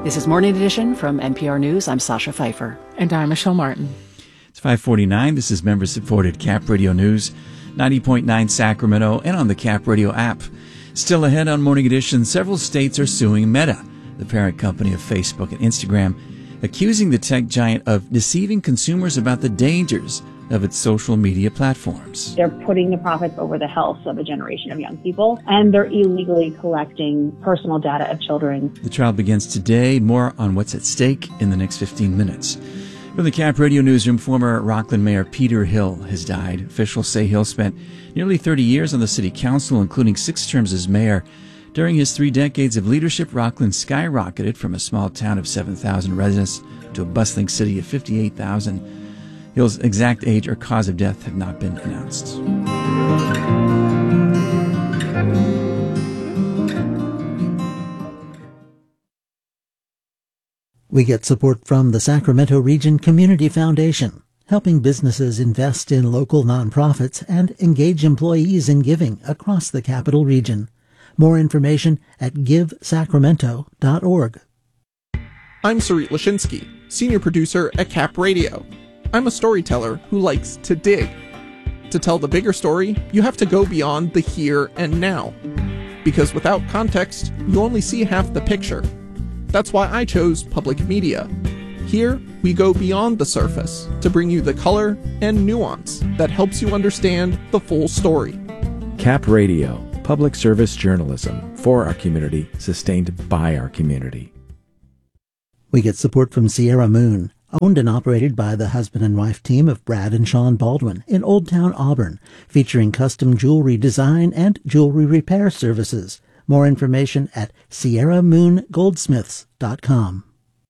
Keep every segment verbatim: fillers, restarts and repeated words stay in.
This is Morning Edition from N P R News. I'm Sasha Pfeiffer. And I'm Michelle Martin. It's five forty-nine. This is member-supported Cap Radio News, ninety point nine Sacramento, and on the Cap Radio app. Still ahead on Morning Edition, several states are suing Meta, the parent company of Facebook and Instagram, accusing the tech giant of deceiving consumers about the dangers of its social media platforms. They're putting the profits over the health of a generation of young people, and they're illegally collecting personal data of children. The trial begins today. More on what's at stake in the next fifteen minutes. From the Cap Radio Newsroom, former Rockland Mayor Peter Hill has died. Officials say Hill spent nearly thirty years on the city council, including six terms as mayor. During his three decades of leadership, Rockland skyrocketed from a small town of seven thousand residents to a bustling city of fifty-eight thousand. Hill's exact age or cause of death have not been announced. We get support from the Sacramento Region Community Foundation, helping businesses invest in local nonprofits and engage employees in giving across the Capital Region. More information at give sacramento dot org. I'm Sarit Lashinsky, senior producer at Cap Radio. I'm a storyteller who likes to dig. To tell the bigger story, you have to go beyond the here and now. Because without context, you only see half the picture. That's why I chose public media. Here, we go beyond the surface to bring you the color and nuance that helps you understand the full story. Cap Radio, public service journalism for our community, sustained by our community. We get support from Sierra Moon, owned and operated by the husband and wife team of Brad and Sean Baldwin in Old Town Auburn, featuring custom jewelry design and jewelry repair services. More information at sierra moon goldsmiths dot com.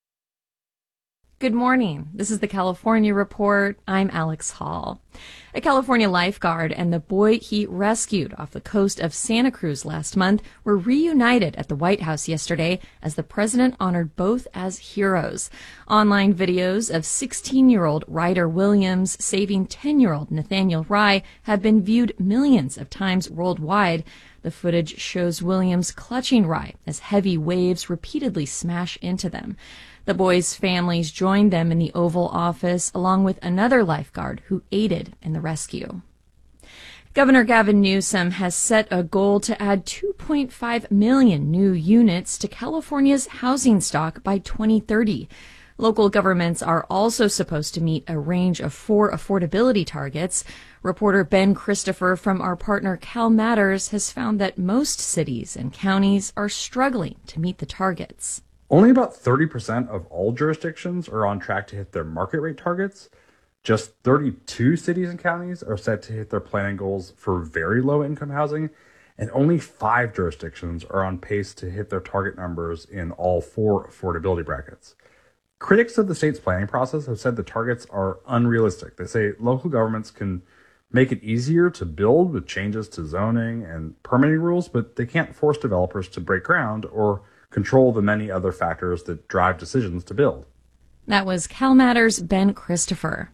Good morning. This is the California Report. I'm Alex Hall. A California lifeguard and the boy he rescued off the coast of Santa Cruz last month were reunited at the White House yesterday as the president honored both as heroes. Online videos of sixteen-year-old Ryder Williams saving ten-year-old Nathaniel Rye have been viewed millions of times worldwide. The footage shows Williams clutching Rye as heavy waves repeatedly smash into them. The boys' families joined them in the Oval Office, along with another lifeguard who aided in the rescue. Governor Gavin Newsom has set a goal to add two point five million new units to California's housing stock by twenty thirty. Local governments are also supposed to meet a range of four affordability targets. Reporter Ben Christopher from our partner Cal Matters has found that most cities and counties are struggling to meet the targets. Only about thirty percent of all jurisdictions are on track to hit their market rate targets. Just thirty-two cities and counties are set to hit their planning goals for very low income housing, and only five jurisdictions are on pace to hit their target numbers in all four affordability brackets. Critics of the state's planning process have said the targets are unrealistic. They say local governments can make it easier to build with changes to zoning and permitting rules, but they can't force developers to break ground or control the many other factors that drive decisions to build. That was Cal Matters' Ben Christopher.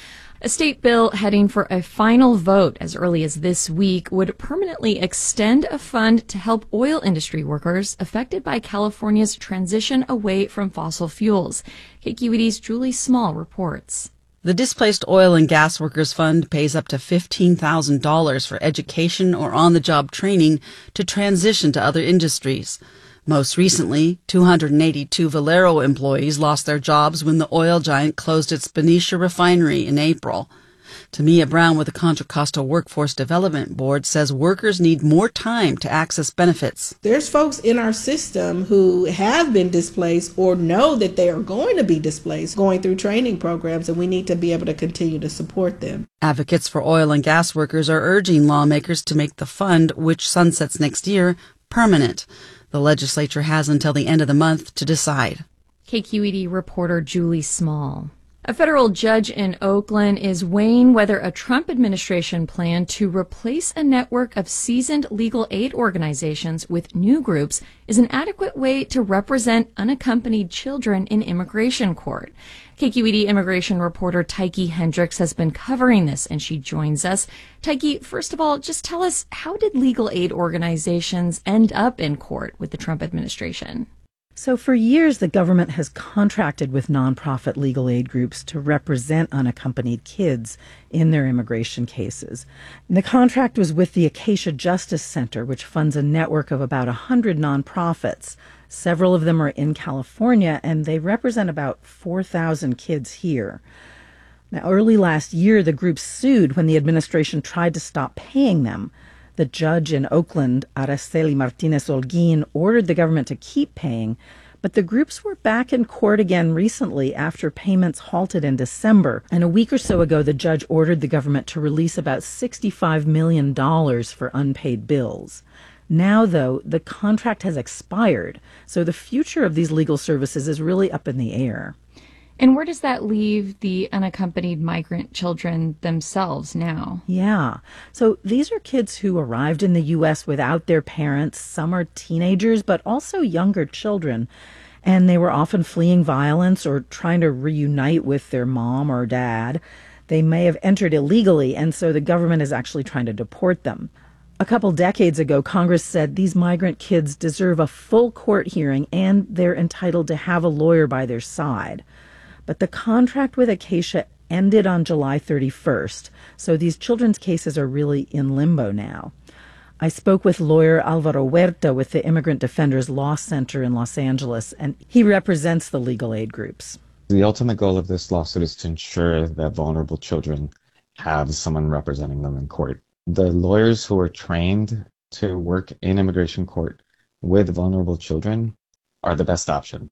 A state bill heading for a final vote as early as this week would permanently extend a fund to help oil industry workers affected by California's transition away from fossil fuels. K Q E D's Julie Small reports. The Displaced Oil and Gas Workers Fund pays up to fifteen thousand dollars for education or on-the-job training to transition to other industries. Most recently, two hundred eighty-two Valero employees lost their jobs when the oil giant closed its Benicia refinery in April. Tamia Brown with the Contra Costa Workforce Development Board says workers need more time to access benefits. There's folks in our system who have been displaced or know that they are going to be displaced going through training programs, and we need to be able to continue to support them. Advocates for oil and gas workers are urging lawmakers to make the fund, which sunsets next year, permanent. The legislature has until the end of the month to decide. K Q E D reporter Julie Small. A federal judge in Oakland is weighing whether a Trump administration plan to replace a network of seasoned legal aid organizations with new groups is an adequate way to represent unaccompanied children in immigration court. K Q E D immigration reporter Tyke Hendricks has been covering this, and she joins us. Tyke, first of all, just tell us, how did legal aid organizations end up in court with the Trump administration? So for years, the government has contracted with nonprofit legal aid groups to represent unaccompanied kids in their immigration cases. And the contract was with the Acacia Justice Center, which funds a network of about one hundred nonprofits. Several of them are in California, and they represent about four thousand kids here. Now, early last year, the group sued when the administration tried to stop paying them. The judge in Oakland, Araceli Martinez Holguin, ordered the government to keep paying, but the groups were back in court again recently after payments halted in December. And a week or so ago, the judge ordered the government to release about sixty-five million dollars for unpaid bills. Now, though, the contract has expired, so the future of these legal services is really up in the air. And where does that leave the unaccompanied migrant children themselves now? Yeah. So these are kids who arrived in the U S without their parents. Some are teenagers, but also younger children. And they were often fleeing violence or trying to reunite with their mom or dad. They may have entered illegally, and so the government is actually trying to deport them. A couple decades ago, Congress said these migrant kids deserve a full court hearing and they're entitled to have a lawyer by their side. But the contract with Acacia ended on July thirty-first, so these children's cases are really in limbo now. I spoke with lawyer Alvaro Huerta with the Immigrant Defenders Law Center in Los Angeles, and he represents the legal aid groups. The ultimate goal of this lawsuit is to ensure that vulnerable children have someone representing them in court. The lawyers who are trained to work in immigration court with vulnerable children are the best option.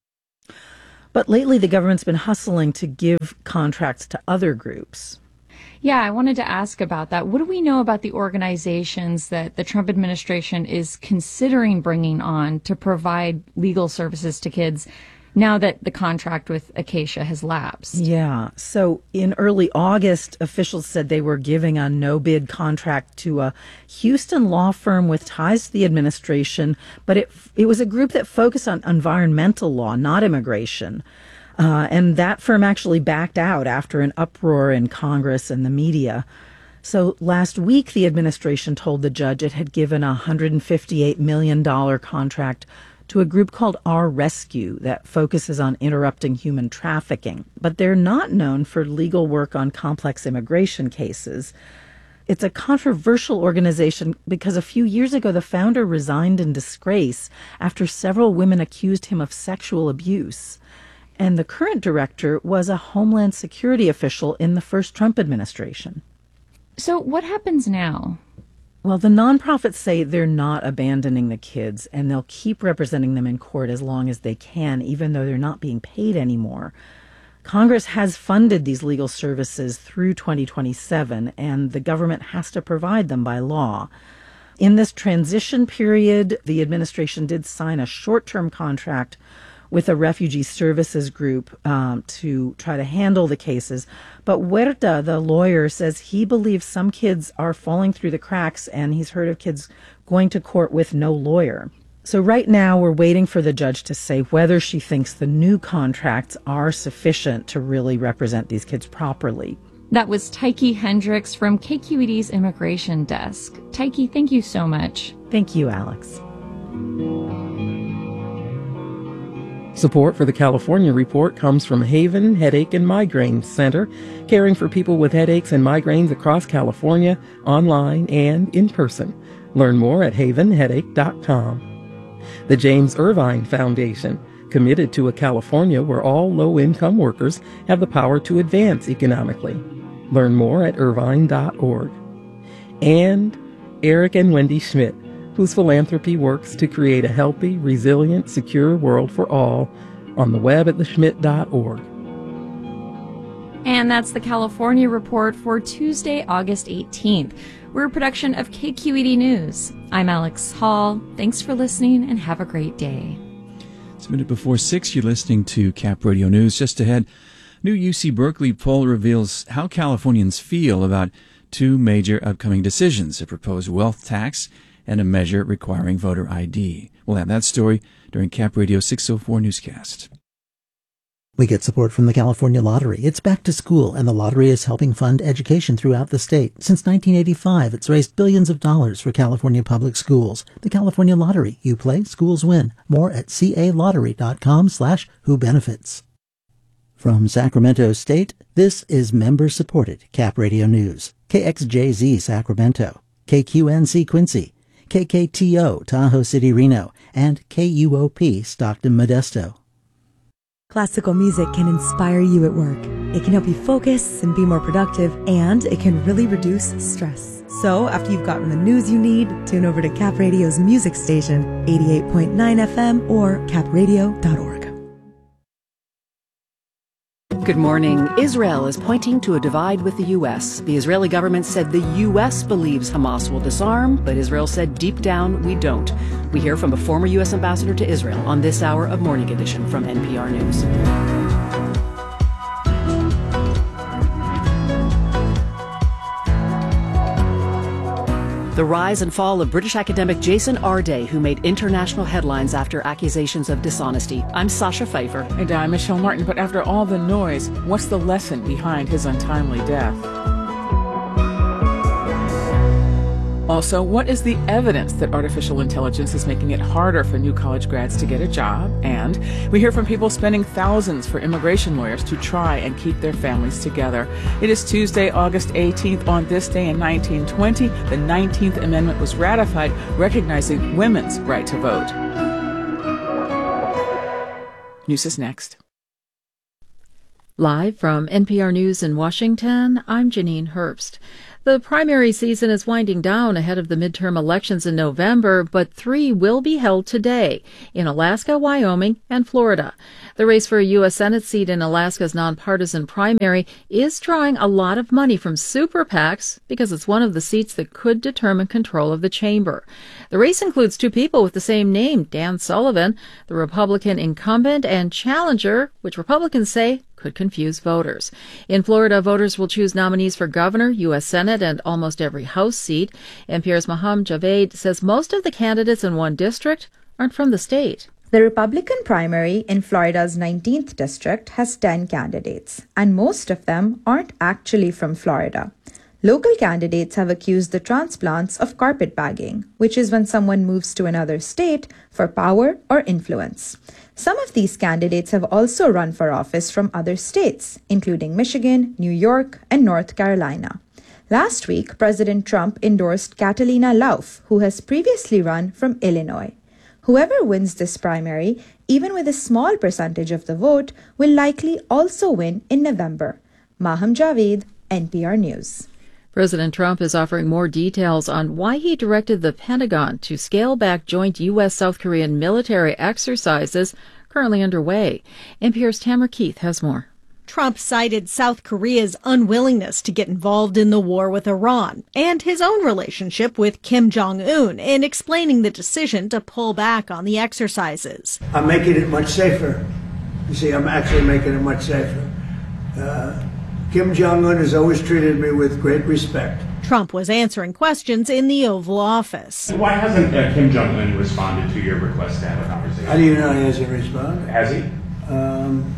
But lately, the government's been hustling to give contracts to other groups. Yeah, I wanted to ask about that. What do we know about the organizations that the Trump administration is considering bringing on to provide legal services to kids now that the contract with Acacia has lapsed? Yeah. So in early August, officials said they were giving a no-bid contract to a Houston law firm with ties to the administration, but it it was a group that focused on environmental law, not immigration. Uh, and that firm actually backed out after an uproar in Congress and the media. So last week, the administration told the judge it had given a one hundred fifty-eight million dollars contract to a group called Our Rescue that focuses on interrupting human trafficking. But they're not known for legal work on complex immigration cases. It's a controversial organization because a few years ago, the founder resigned in disgrace after several women accused him of sexual abuse. And the current director was a Homeland Security official in the first Trump administration. So what happens now? Well, the nonprofits say they're not abandoning the kids, and they'll keep representing them in court as long as they can, even though they're not being paid anymore. Congress has funded these legal services through twenty twenty-seven, and the government has to provide them by law. In this transition period, the administration did sign a short-term contract with a refugee services group um, to try to handle the cases. But Huerta, the lawyer, says he believes some kids are falling through the cracks, and he's heard of kids going to court with no lawyer. So right now we're waiting for the judge to say whether she thinks the new contracts are sufficient to really represent these kids properly. That was Tyche Hendricks from K Q E D's Immigration Desk. Tyche, thank you so much. Thank you, Alex. Support for the California Report comes from Haven Headache and Migraine Center, caring for people with headaches and migraines across California, online and in person. Learn more at haven headache dot com. The James Irvine Foundation, committed to a California where all low-income workers have the power to advance economically. Learn more at irvine dot org. And Eric and Wendy Schmidt, whose philanthropy works to create a healthy, resilient, secure world for all, on the web at the schmidt dot org. And that's the California Report for Tuesday, August eighteenth. We're a production of K Q E D News. I'm Alex Hall. Thanks for listening and have a great day. It's a minute before six. You're listening to Cap Radio News. Just ahead, new U C Berkeley poll reveals how Californians feel about two major upcoming decisions, a proposed wealth tax and a measure requiring voter I D. We'll have that story during Cap Radio six oh four newscast. We get support from the California Lottery. It's back to school, and the lottery is helping fund education throughout the state. Since nineteen eighty-five, it's raised billions of dollars for California public schools. The California Lottery. You play, schools win. More at calottery.com slash who benefits. From Sacramento State, this is member-supported Cap Radio News. K X J Z Sacramento, K Q N C Quincy, K K T O Tahoe City Reno, and K U O P Stockton Modesto. Classical music can inspire you at work. It can help you focus and be more productive, and it can really reduce stress. So, after you've gotten the news you need, tune over to Cap Radio's music station, eighty-eight point nine F M or cap radio dot org. Good morning. Israel is pointing to a divide with the U S. The Israeli government said the U S believes Hamas will disarm, but Israel said deep down we don't. We hear from a former U S ambassador to Israel on this hour of Morning Edition from N P R News. The rise and fall of British academic Jason Arday, who made international headlines after accusations of dishonesty. I'm Sasha Pfeiffer. And I'm Michelle Martin. But after all the noise, what's the lesson behind his untimely death? Also, what is the evidence that artificial intelligence is making it harder for new college grads to get a job? And we hear from people spending thousands for immigration lawyers to try and keep their families together. It is Tuesday, August eighteenth. On this day in nineteen twenty, the nineteenth Amendment was ratified, recognizing women's right to vote. News is next. Live from N P R News in Washington, I'm Janine Herbst. The primary season is winding down ahead of the midterm elections in November, but three will be held today in Alaska, Wyoming, and Florida. The race for a U S Senate seat in Alaska's nonpartisan primary is drawing a lot of money from super PACs because it's one of the seats that could determine control of the chamber. The race includes two people with the same name, Dan Sullivan, the Republican incumbent, and challenger, which Republicans say could confuse voters. In Florida, voters will choose nominees for governor, U S Senate, and almost every House seat. N P R's Maham Javed says most of the candidates in one district aren't from the state. The Republican primary in Florida's nineteenth district has ten candidates, and most of them aren't actually from Florida. Local candidates have accused the transplants of carpetbagging, which is when someone moves to another state for power or influence. Some of these candidates have also run for office from other states, including Michigan, New York, and North Carolina. Last week, President Trump endorsed Catalina Lauf, who has previously run from Illinois. Whoever wins this primary, even with a small percentage of the vote, will likely also win in November. Maham Javed, N P R News. President Trump is offering more details on why he directed the Pentagon to scale back joint U S-South Korean military exercises currently underway. N P R's Tamara Keith has more. Trump cited South Korea's unwillingness to get involved in the war with Iran and his own relationship with Kim Jong-un in explaining the decision to pull back on the exercises. I'm making it much safer. You see, I'm actually making it much safer. Uh, Kim Jong-un has always treated me with great respect. Trump was answering questions in the Oval Office. Why hasn't uh, Kim Jong-un responded to your request to have a conversation? How do you know he hasn't responded? Has he? Um,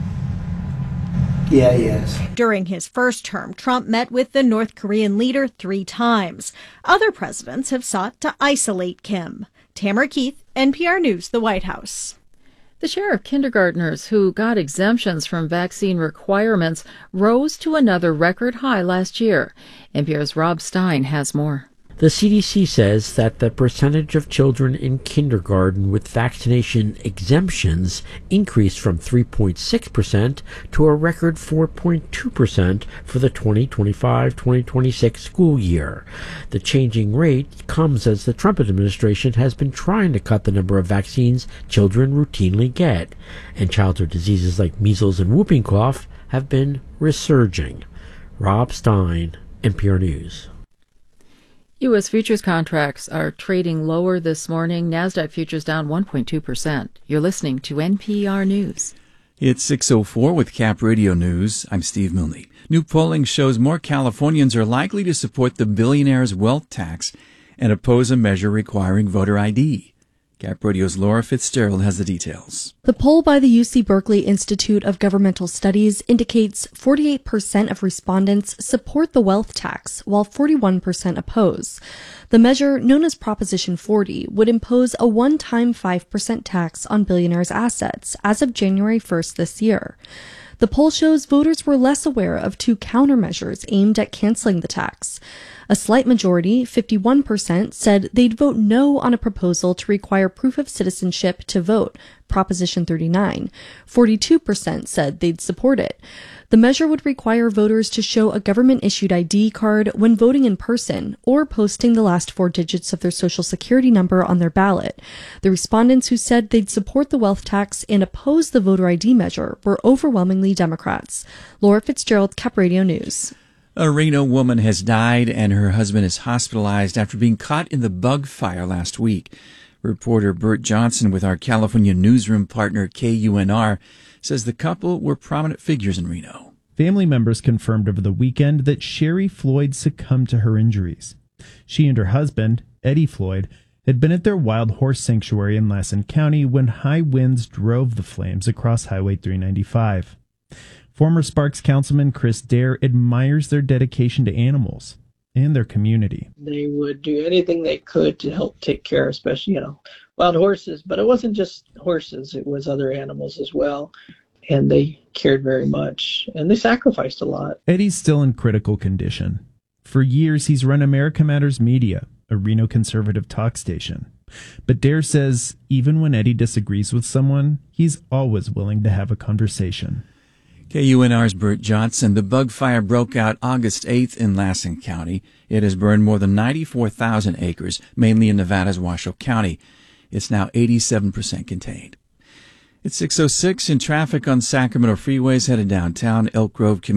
yeah, yes. During his first term, Trump met with the North Korean leader three times. Other presidents have sought to isolate Kim. Tamara Keith, N P R News, the White House. The share of kindergartners who got exemptions from vaccine requirements rose to another record high last year. N P R's Rob Stein has more. The C D C says that the percentage of children in kindergarten with vaccination exemptions increased from three point six percent to a record four point two percent for the twenty twenty-five twenty twenty-six school year. The changing rate comes as the Trump administration has been trying to cut the number of vaccines children routinely get, and childhood diseases like measles and whooping cough have been resurging. Rob Stein, N P R News. U S futures contracts are trading lower this morning. NASDAQ futures down one point two percent. You're listening to N P R News. It's six oh four with Cap Radio News. I'm Steve Milne. New polling shows more Californians are likely to support the billionaire's wealth tax and oppose a measure requiring voter I D. Cap Radio's Laura Fitzgerald has the details. The poll by the U C Berkeley Institute of Governmental Studies indicates forty-eight percent of respondents support the wealth tax, while forty-one percent oppose. The measure, known as Proposition forty, would impose a one-time five percent tax on billionaires' assets as of January first this year. The poll shows voters were less aware of two countermeasures aimed at canceling the tax. A slight majority, fifty-one percent, said they'd vote no on a proposal to require proof of citizenship to vote, Proposition thirty-nine. forty-two percent said they'd support it. The measure would require voters to show a government-issued I D card when voting in person or posting the last four digits of their social security number on their ballot. The respondents who said they'd support the wealth tax and oppose the voter I D measure were overwhelmingly Democrats. Laura Fitzgerald, Cap Radio News. A Reno woman has died and her husband is hospitalized after being caught in the bug fire last week. Reporter Bert Johnson with our California newsroom partner K U N R says the couple were prominent figures in Reno. Family members confirmed over the weekend that Sherry Floyd succumbed to her injuries. She and her husband, Eddie Floyd, had been at their wild horse sanctuary in Lassen County when high winds drove the flames across Highway three ninety-five. Former Sparks Councilman Chris Dare admires their dedication to animals and their community. They would do anything they could to help take care, especially, you know, wild horses. But it wasn't just horses, it was other animals as well. And they cared very much, and they sacrificed a lot. Eddie's still in critical condition. For years, he's run America Matters Media, a Reno conservative talk station. But Dare says even when Eddie disagrees with someone, he's always willing to have a conversation. K U N R's Bert Johnson. The bug fire broke out August eighth in Lassen County. It has burned more than ninety-four thousand acres, mainly in Nevada's Washoe County. It's now eighty-seven percent contained. It's six oh six in traffic on Sacramento freeways headed downtown. Elk Grove